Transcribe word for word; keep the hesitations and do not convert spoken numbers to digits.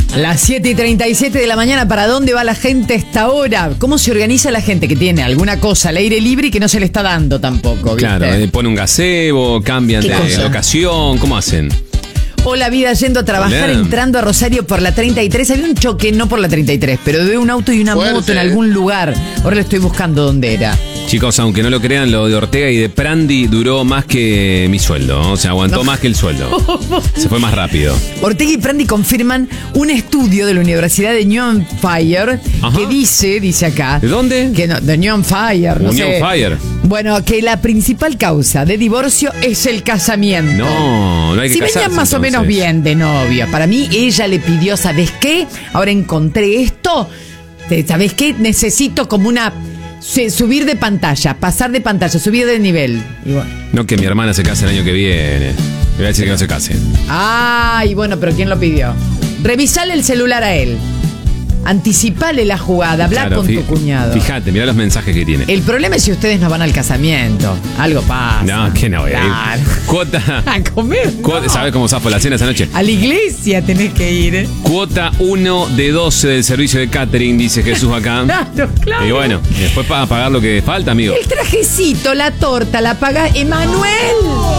Las siete y treinta y siete de la mañana, ¿para dónde va la gente a esta hora? ¿Cómo se organiza la gente que tiene alguna cosa al aire libre y que no se le está dando tampoco? ¿Viste? Claro, eh, pone un gazebo, cambian de cosa? locación, ¿cómo hacen? O la vida yendo a trabajar, Hola. entrando a Rosario por la treinta y tres. Había un choque, no por la treinta y tres, pero de un auto y una Fuerte. moto en algún lugar. Ahora le estoy buscando dónde era. Chicos, aunque no lo crean, lo de Ortega y de Prandi duró más que mi sueldo, ¿no? O sea, aguantó No. más que el sueldo. Se fue más rápido. Ortega y Prandi confirman un estudio de la Universidad de New Hampshire Ajá. que dice, dice acá... ¿De dónde? Que no, de New Hampshire, no New sé. Hampshire. Bueno, que la principal causa de divorcio es el casamiento. No, no hay que Si casarse, venían más o entonces. menos bien de novia, para mí ella le pidió, ¿sabes qué? Ahora encontré esto, ¿sabes qué? Necesito como una... subir de pantalla, pasar de pantalla, subir de nivel. Y bueno. No, que mi hermana se case el año que viene. Le voy a decir que no se case. Ay, bueno, pero ¿quién lo pidió? Revisale el celular a él. Anticipale la jugada, habla Claro, con fi- tu cuñado. Fíjate, mirá los mensajes que tiene. El problema es si ustedes no van al casamiento. Algo pasa. No, que no voy a ir. Claro. Cuota. A comer. cuota- no. ¿Sabes cómo zafo la cena esa noche? A la iglesia tenés que ir. ¿eh? Cuota uno de doce del servicio de catering, dice Jesús acá. Claro, claro. Y bueno, después para pagar lo que falta, amigo. El trajecito, la torta, la paga Emanuel.